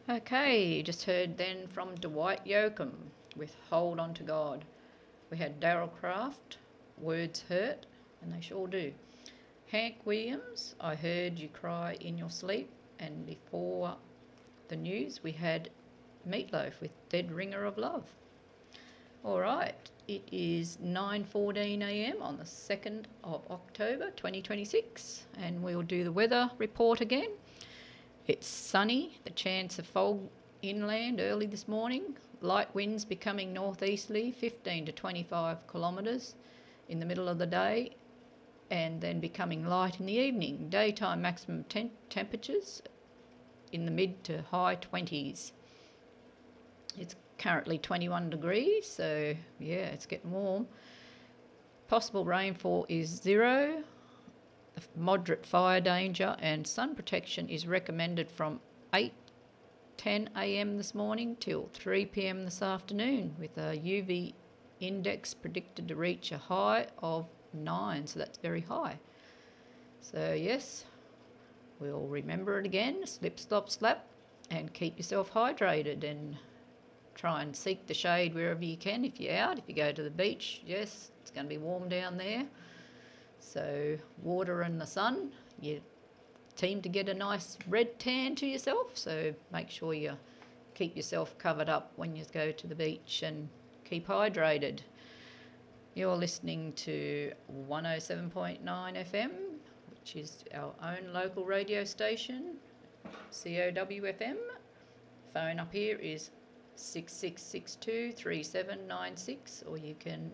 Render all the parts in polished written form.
Okay, just heard then from Dwight Yoakam with Hold On To God. We had Daryl Craft, Words Hurt, and they sure do. Hank Williams, I Heard You Cry In Your Sleep. And before the news, we had Meatloaf with Dead Ringer of Love. Alright, it is 9:14am on the 2nd of October 2026, and we'll do the weather report again. It's sunny, the chance of fog inland early this morning, light winds becoming northeasterly 15 to 25 kilometres in the middle of the day, and then becoming light in the evening. Daytime maximum temperatures in the mid to high 20s. It's currently 21 degrees, so yeah, it's getting warm. Possible rainfall is 0. Moderate fire danger, and sun protection is recommended from 8:10am this morning till 3pm this afternoon, with a UV index predicted to reach a high of 9, so that's very high. So yes, we'll remember it again: slip, stop, slap, and keep yourself hydrated, and try and seek the shade wherever you can if you're out. If you go to the beach, yes, it's going to be warm down there, so water and the sun, you team to get a nice red tan to yourself, so make sure you keep yourself covered up when you go to the beach and keep hydrated. You're listening to 107.9 FM, which is our own local radio station, COWFM. Phone up here is 6662 3796, or you can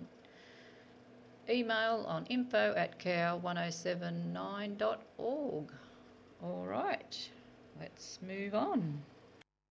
email on info@cow1079.org. All right, let's move on.